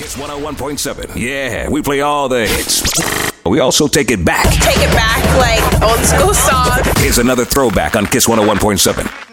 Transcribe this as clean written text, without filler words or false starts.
Kiss 101.7. Yeah, we play all the hits. We also take it back. Take it back like old school song. Here's another throwback on Kiss 101.7.